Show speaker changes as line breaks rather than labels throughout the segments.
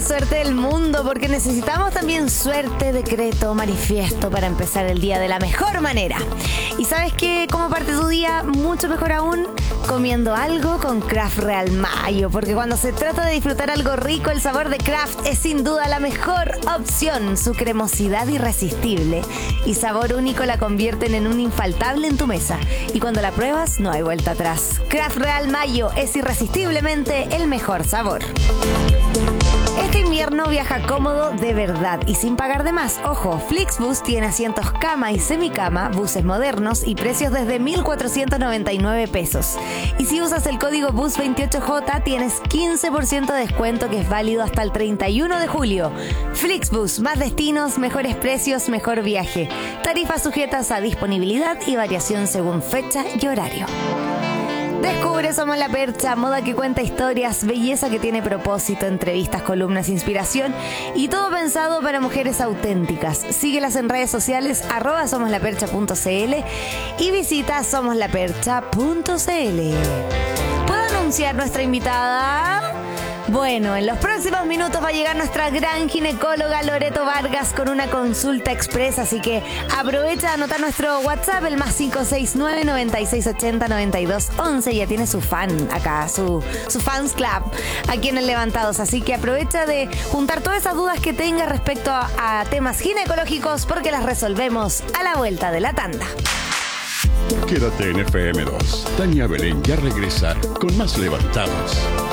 suerte del mundo, porque necesitamos también suerte, decreto, manifiesto para empezar el día de la mejor manera. Y ¿sabes qué? ¿Cómo parte tu día? Mucho mejor aún, comiendo algo con Kraft Real Mayo, porque cuando se trata de disfrutar algo rico, el sabor de Kraft es sin duda la mejor opción. Su cremosidad irresistible y sabor único la convierten en un infaltable en tu mesa. Y cuando la pruebas, no hay vuelta atrás. Kraft Real Mayo es irresistiblemente el mejor sabor. Este invierno viaja cómodo de verdad y sin pagar de más. Ojo, Flixbus tiene asientos cama y semicama, buses modernos y precios desde 1,499 pesos. Y si usas el código BUS28J tienes 15% de descuento que es válido hasta el 31 de julio. Flixbus, más destinos, mejores precios, mejor viaje. Tarifas sujetas a disponibilidad y variación según fecha y horario. Descubre Somos la Percha, moda que cuenta historias, belleza que tiene propósito, entrevistas, columnas, inspiración y todo pensado para mujeres auténticas. Síguelas en redes sociales @somoslapercha.cl y visita somoslapercha.cl. ¿Puedo anunciar nuestra invitada? Bueno, en los próximos minutos va a llegar nuestra gran ginecóloga Loreto Vargas con una consulta expresa, así que aprovecha de anotar nuestro WhatsApp, el +569 9680 9211. Ya tiene su fan acá, su fans club aquí en el Levantados, así que aprovecha de juntar todas esas dudas que tengas respecto a temas ginecológicos, porque las resolvemos a la vuelta de la tanda.
Quédate en FM2. Tania Belén ya regresa con más Levantados.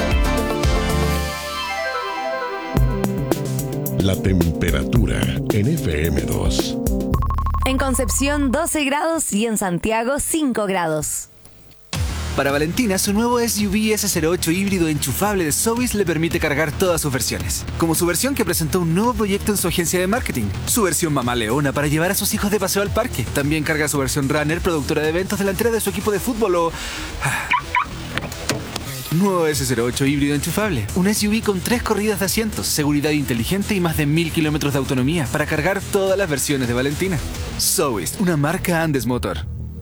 La temperatura en FM2.
En Concepción 12 grados y en Santiago 5 grados.
Para Valentina, su nuevo SUV S08 híbrido enchufable de Sowis le permite cargar todas sus versiones. Como su versión que presentó un nuevo proyecto en su agencia de marketing. Su versión Mamá Leona para llevar a sus hijos de paseo al parque. También carga su versión Runner, productora de eventos delantera de su equipo de fútbol o... Nuevo S08 híbrido enchufable. Un SUV con 3 corridas de asientos, seguridad inteligente y más de 1000 kilómetros de autonomía para cargar todas las versiones de Valentina. Sowis, una marca Andes Motor.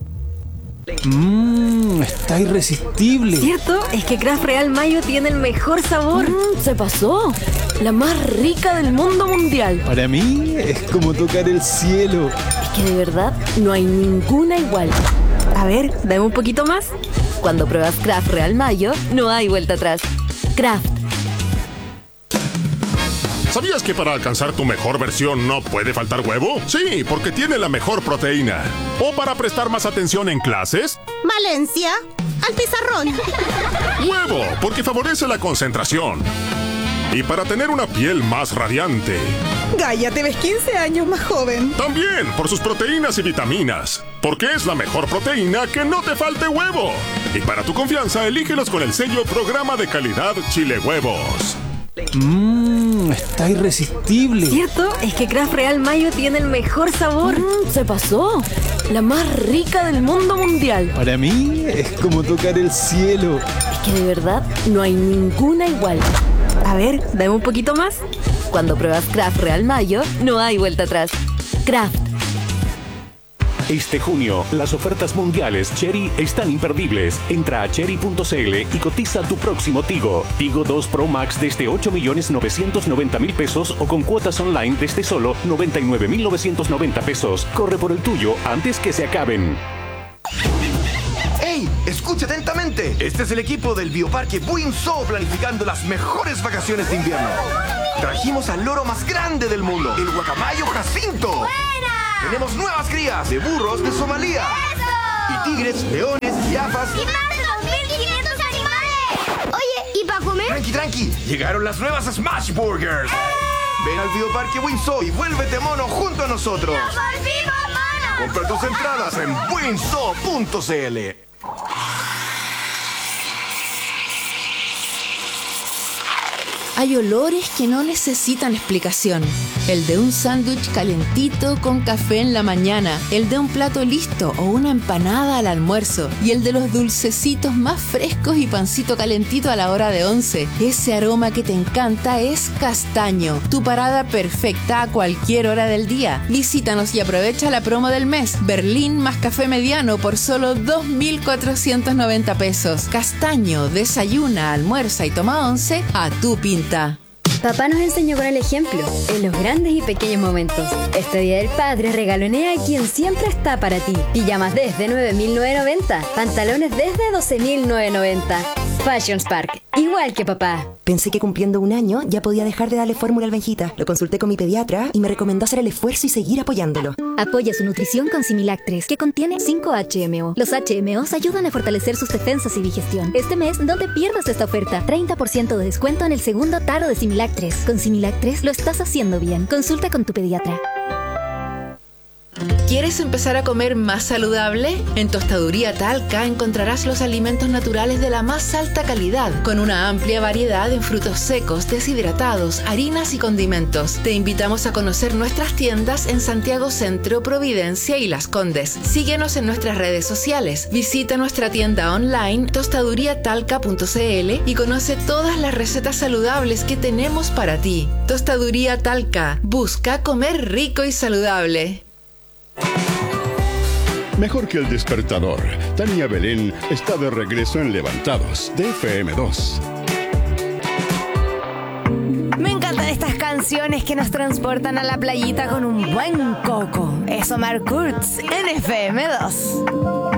Está irresistible.
¿Cierto? Es que Kraft Real Mayo tiene el mejor sabor. Se pasó. La más rica del mundo mundial.
Para mí es como tocar el cielo.
Es que de verdad no hay ninguna igual. A ver, dame un poquito más. Cuando pruebas Kraft Real Mayo, no hay vuelta atrás. Kraft.
¿Sabías que para alcanzar tu mejor versión no puede faltar huevo? Sí, porque tiene la mejor proteína. ¿O para prestar más atención en clases?
Valencia, al pizarrón.
Huevo, porque favorece la concentración. Y para tener una piel más radiante.
Gaia, te ves 15 años más joven.
También por sus proteínas y vitaminas. Porque es la mejor proteína que no te falte huevo. Y para tu confianza, elígelos con el sello Programa de Calidad Chile Huevos.
Está irresistible.
¿Cierto? Es que Kraft Real Mayo tiene el mejor sabor. Se pasó. La más rica del mundo mundial.
Para mí es como tocar el cielo.
Es que de verdad no hay ninguna igual. A ver, dame un poquito más. Cuando pruebas Kraft Real Mayo, no hay vuelta atrás. Kraft.
Este junio, las ofertas mundiales Chery están imperdibles. Entra a chery.cl y cotiza tu próximo Tigo. Tigo 2 Pro Max desde 8.990.000 pesos o con cuotas online desde solo 99.990 pesos. Corre por el tuyo antes que se acaben.
¡Ey! Escucha atentamente. Este es el equipo del Bioparque Buinzó planificando las mejores vacaciones de invierno. Trajimos al loro más grande del mundo, el guacamayo Jacinto.
¡Buena!
Tenemos nuevas crías de burros de Somalia.
¡Eso!
Y tigres, leones, jirafas.
¡Y más de 2.500 animales! Oye, ¿y para comer?
Tranqui. Llegaron las nuevas Smash Burgers. Ven al Bioparque Buinzó y vuélvete mono junto a nosotros.
¡Nos volvimos monos!
Compra tus entradas en buinzó.cl.
Hay olores que no necesitan explicación. El de un sándwich calentito con café en la mañana, el de un plato listo o una empanada al almuerzo y el de los dulcecitos más frescos y pancito calentito a la hora de 11. Ese aroma que te encanta es Castaño, tu parada perfecta a cualquier hora del día. Visítanos y aprovecha la promo del mes. Berlín más café mediano por solo 2.490 pesos. Castaño, desayuna, almuerza y toma 11 a tu pinta.
Papá nos enseñó con el ejemplo, en los grandes y pequeños momentos. Este Día del Padre regaloné a quien siempre está para ti. Pijamas desde 9.990, pantalones desde 12.990. Fashion Spark, igual que papá.
Pensé que cumpliendo un año ya podía dejar de darle fórmula al Benjita. Lo consulté con mi pediatra y me recomendó hacer el esfuerzo y seguir apoyándolo.
Apoya su nutrición con Similac 3, que contiene 5 HMO. Los HMOs ayudan a fortalecer sus defensas y digestión. Este mes no te pierdas esta oferta. 30% de descuento en el segundo tarro de Similac 3. Con Similac 3 lo estás haciendo bien. Consulta con tu pediatra.
¿Quieres empezar a comer más saludable? En Tostaduría Talca encontrarás los alimentos naturales de la más alta calidad, con una amplia variedad en frutos secos, deshidratados, harinas y condimentos. Te invitamos a conocer nuestras tiendas en Santiago Centro, Providencia y Las Condes. Síguenos en nuestras redes sociales. Visita nuestra tienda online tostaduriatalca.cl y conoce todas las recetas saludables que tenemos para ti. Tostaduría Talca. Busca comer rico y saludable.
Mejor que el despertador, Tania Belén está de regreso en Levantados, de FM2.
Me encantan estas canciones que nos transportan a la playita con un buen coco. Es Omar Kurtz en FM2.